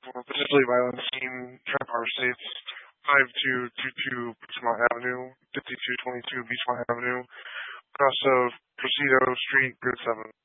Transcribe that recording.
for potentially violent scene, Trap Our States, 5222 Beachmont Avenue, 5222 Beachmont Avenue, across of Presidio Street, Grid 7.